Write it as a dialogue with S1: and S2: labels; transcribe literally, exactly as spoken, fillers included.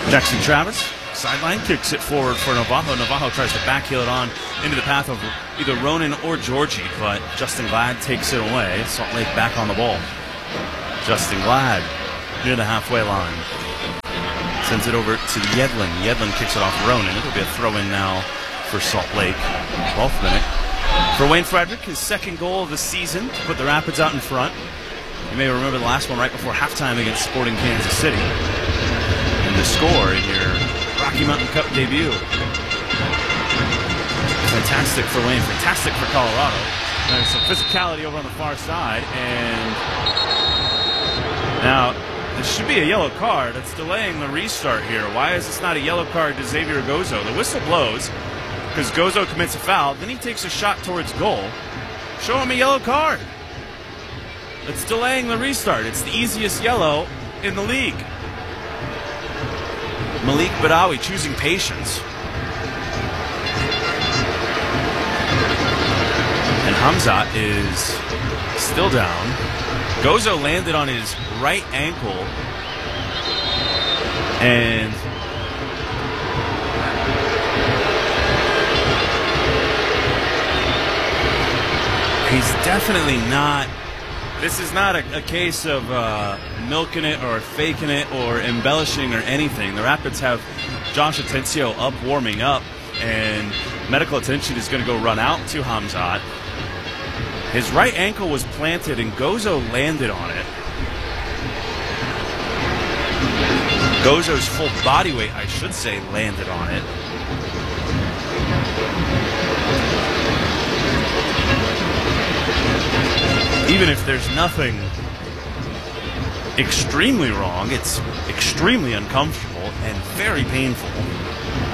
S1: Jackson Travis, sideline, kicks it forward for Navajo. Navajo tries to backheel it on into the path of either Ronan or Georgie, but Justin Glad takes it away. Salt Lake back on the ball. Justin Glad near the halfway line. Sends it over to Yedlin. Yedlin kicks it off Ronan. It'll be a throw-in now for Salt Lake. twelfth minute. For Wayne Frederick, his second goal of the season to put the Rapids out in front. You may remember the last one right before halftime against Sporting Kansas City. And the score in your Rocky Mountain Cup debut. Fantastic for Wayne, fantastic for Colorado. There's some physicality over on the far side, and now this should be a yellow card. It's delaying the restart here. Why is this not a yellow card to Xavier Gozo? The whistle blows because Gozo commits a foul, then he takes a shot towards goal. Show him a yellow card. It's delaying the restart. It's the easiest yellow in the league. Malik Badawi choosing patience. And Hamzat is still down. Gozo landed on his right ankle. And he's definitely not, this is not a, a case of uh, milking it or faking it or embellishing or anything. The Rapids have Josh Atencio up warming up, and medical attention is going to go run out to Hamzat. His right ankle was planted and Gozo landed on it. Gozo's full body weight, I should say, landed on it. Even if there's nothing extremely wrong, it's extremely uncomfortable and very painful.